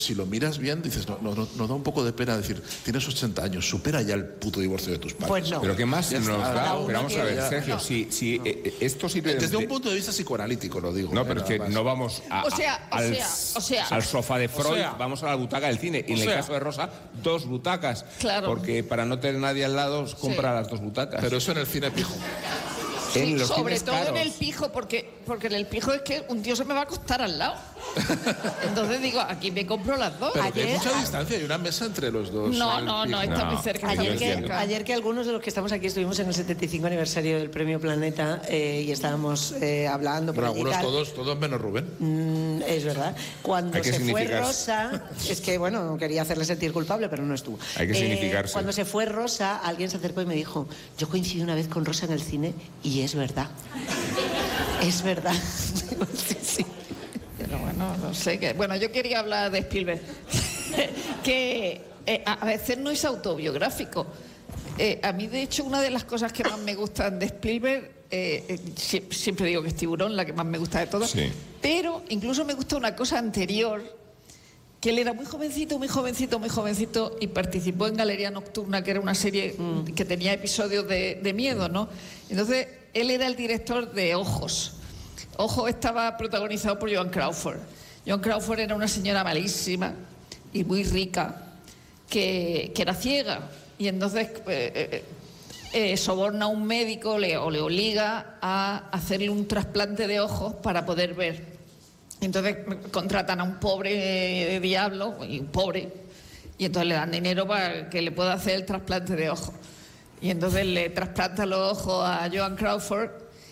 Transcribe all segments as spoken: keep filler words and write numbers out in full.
si lo miras bien, dices, no, no, no, no da un poco de pena decir, tienes ochenta años, supera ya el puto divorcio de tus padres. Pues no. Pero ¿qué más Ya nos está. da? Cada Pero vamos a ver, ya, Sergio, no. si, si no. eh, esto sirve... Desde de, un punto de vista psicoanalítico lo digo. No, eh, pero es que nada más. no vamos a, O sea, o al, sea, o sea. al sofá de Freud, O sea. vamos a la butaca del cine. Y en O el sea. caso de Rosa, dos butacas. Claro. Porque para no tener nadie al lado, compra las dos butacas. Pero eso en el cine pijo. en Sí, los sobre cines todo caros. en el pijo, porque, porque en el pijo es que un tío se me va a acostar al lado. Entonces digo, aquí me compro las dos. Pero que hay Ayer- mucha distancia, hay una mesa entre los dos. No, el no, no, pijo. está No. muy cerca. Ayer está que- muy Ayer que, cerca. ayer que algunos de los que estamos aquí estuvimos en el setenta y cinco aniversario del Premio Planeta eh, y estábamos eh, hablando por Pero allí y algunos tal. todos, todos menos Rubén. Mm, es verdad. Cuando Hay que se fue significar- Rosa, es que bueno, no quería hacerle sentir culpable, pero no estuvo. Hay que Eh, significarse. Cuando se fue Rosa, alguien se acercó y me dijo, yo coincidí una vez con Rosa en el cine y es verdad. Es verdad. Sí, sí. Pero bueno, no sé qué. Bueno, yo quería hablar de Spielberg. que eh, a a veces no es autobiográfico. Eh, a mí, de hecho, una de las cosas que más me gustan de Spielberg, eh, eh, sie- siempre digo que es Tiburón, la que más me gusta de todas, Sí. pero incluso me gusta una cosa anterior, que él era muy jovencito, muy jovencito, muy jovencito y participó en Galería Nocturna, que era una serie mm, que tenía episodios de, de miedo, ¿no? Entonces, él era el director de Ojos. Ojos estaba protagonizado por Joan Crawford. Joan Crawford era una señora malísima y muy rica, que, que era ciega. Y entonces eh, eh, eh, soborna a un médico le, o le obliga a hacerle un trasplante de ojos para poder ver. Entonces contratan a un pobre eh, diablo, y un pobre, y entonces le dan dinero para que le pueda hacer el trasplante de ojos. Y entonces le trasplanta los ojos a Joan Crawford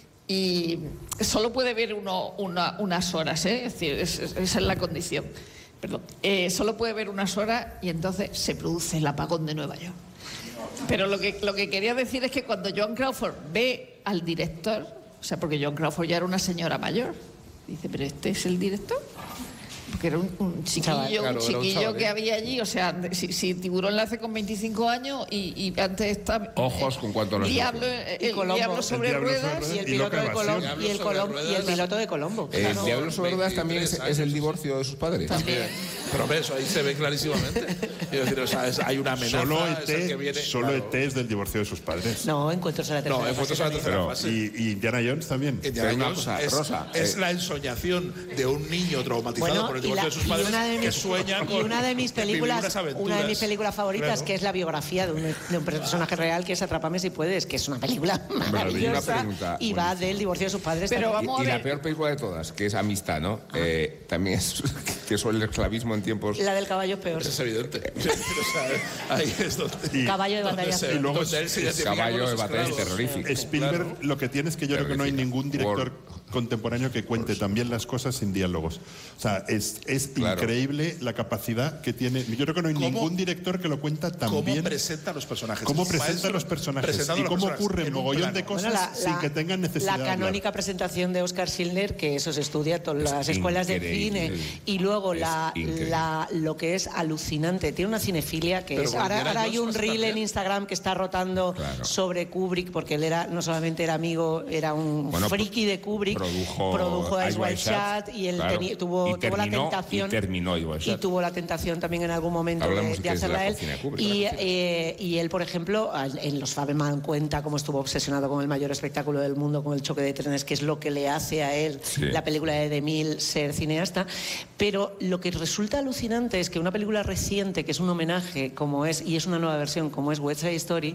y solo puede ver uno, una, unas horas, ¿eh? Es decir, es- es- esa es la condición. Perdón. Eh, solo puede ver unas horas y entonces se produce el apagón de Nueva York. Pero lo que, lo que quería decir es que cuando Joan Crawford ve al director, o sea, porque Joan Crawford ya era una señora mayor, dice, pero este es el director. Porque era un, un chiquillo, Chaval, claro, un era un chiquillo chaval, que ¿eh? había allí, o sea, de- si, si Tiburón la hace con veinticinco años y, y antes está... Ojos con cuánto los Diablo, ojos. el, Y el Colombo. Diablo El sobre Diablo sobre ruedas. ruedas. Y el Y piloto loca de Colombo. evasión. Y el, Colom- y el piloto de Colombo. ¿El claro. Diablo sobre ruedas también es, veintitrés es el años. divorcio de sus padres? También. Pero hombre, eso ahí se ve clarísimamente. Quiero decir, o sea, es- hay una amenaza. Solo es el que E T viene, solo claro. E T es del divorcio de sus padres. No, encuentros a la tercera No, en fase fotos a la también. tercera Pero, fase. y, y Indiana Jones también. Indiana Pero una Jones cosa, es, Rosa, es eh, la ensoñación de un niño traumatizado Bueno, por el y, divorcio la- de sus y padres una de que mis, sueña y con una de mis con vivir películas, unas aventuras. una de mis películas favoritas, Claro. que es la biografía de un, de un personaje real, que es Atrápame si puedes, que es una película una maravillosa pregunta y va buenísima. del divorcio de sus padres. Pero también. vamos Y, a y la ver. peor película de todas, que es Amistad, ¿no? Eh, también es que es el esclavismo en tiempos... La del caballo es peor. Eso es evidente. O sea, ahí es donde, Y Caballo de donde batalla. se- Y luego donde él se identifica Caballo con de los batalla esclavos. terrorífico. Spielberg, Claro. lo que tiene es que yo creo que no hay Terrorífica. ningún director Por- contemporáneo que cuente también las cosas sin diálogos. O sea, es, es Claro. increíble la capacidad que tiene. Yo creo que no hay ¿Cómo- ningún director que lo cuenta tan ¿Cómo bien. presenta a los personajes? Cómo Es un presenta maestro los personajes presentando y los cómo personajes ocurre en un mogollón de plano. cosas Bueno, la, sin la- que tengan necesidad la de hablar. canónica presentación de Oscar Schindler, que eso se estudia en todas Es las escuelas de increíble. cine, y luego Es la, increíble. la- lo que es alucinante, tiene una cinefilia que Pero es, con ahora, Indiana ahora hay Jones un pasa reel también. en Instagram que está rotando Claro. sobre Kubrick, porque él era no solamente era amigo, era un Bueno, friki de Kubrick, produjo produjo Eyes Eyes Wide Wide Shut, Shut, y él claro. teni- tuvo, Y tuvo la terminó- tentación y terminó Eyes Wide y Shut. tuvo la tentación también en algún momento de, Hablamos de que es de la hacerla él. cocina de Kubrick, Y, la cocina. eh, y él, por ejemplo, al- en Los Fabelman cuenta cómo estuvo obsesionado con el mayor espectáculo del mundo, con el choque de trenes, que es lo que le hace a él Sí. la película de DeMille ser cineasta. Pero lo que resulta alucinante es que una película reciente, que es un homenaje, como es, y es una nueva versión, como es West Side Story,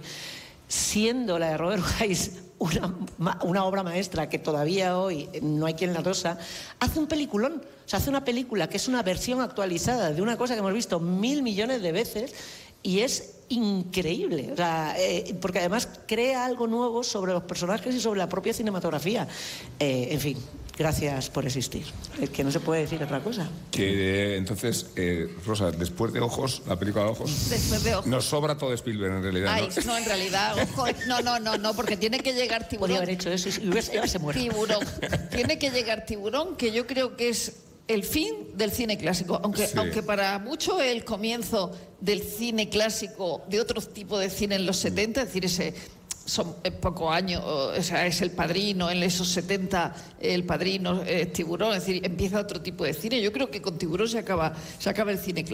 siendo la de Robert Wise una, ma- una obra maestra que todavía hoy no hay quien la tosa, hace un peliculón. O sea, hace una película que es una versión actualizada de una cosa que hemos visto mil millones de veces y es increíble. O sea, eh, porque además crea algo nuevo sobre los personajes y sobre la propia cinematografía. Eh, en fin, gracias por existir. Es que no se puede decir otra cosa. Que, eh, entonces, eh, Rosa, después de Ojos, la película de Ojos, Después de Ojos. nos sobra todo Spielberg en realidad, Ay, ¿no? no, en realidad, ojo, no, no, no, no, porque tiene que llegar Tiburón. Podría haber hecho eso y hubiese hubiese muerto. Tiburón. Tiene que llegar Tiburón, que yo creo que es el fin del cine clásico. Aunque, Sí. aunque para mucho el comienzo del cine clásico, de otro tipo de cine en los setenta, es decir, ese, son eh, pocos años, o sea, es El Padrino, en esos setenta El Padrino, eh, Tiburón, es decir, empieza otro tipo de cine. Yo creo que con Tiburón se acaba, se acaba el cine clásico.